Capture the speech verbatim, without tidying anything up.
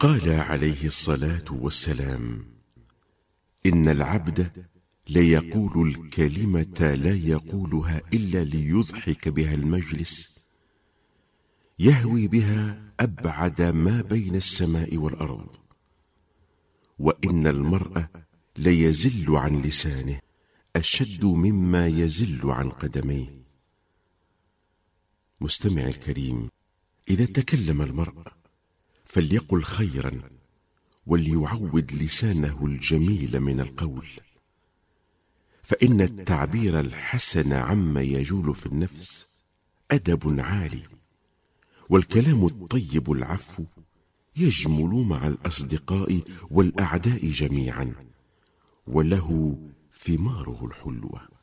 قال عليه الصلاة والسلام: إن العبد ليقول الكلمة لا يقولها إلا ليضحك بها المجلس، يهوي بها أبعد ما بين السماء والأرض، وإن المرء ليزل عن لسانه أشد مما يزل عن قدميه. مستمع الكريم، إذا تكلم المرء فليقل خيرا، وليعود لسانه الجميل من القول، فإن التعبير الحسن عما يجول في النفس أدب عالي، والكلام الطيب العفو يجمل مع الأصدقاء والأعداء جميعا، وله ثماره الحلوة.